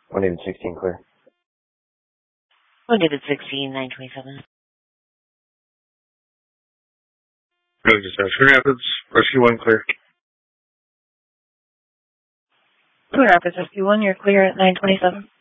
1 David 16, clear. 1 David 16, 927. Road Dispatch, Rapids, Rescue 1, clear. Twin Rapids Rescue 1, you're clear at 927.